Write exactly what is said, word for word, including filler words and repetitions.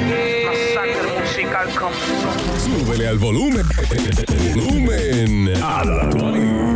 Masacre musical comenzó. Súbele al volumen. Volumen a la actualidad.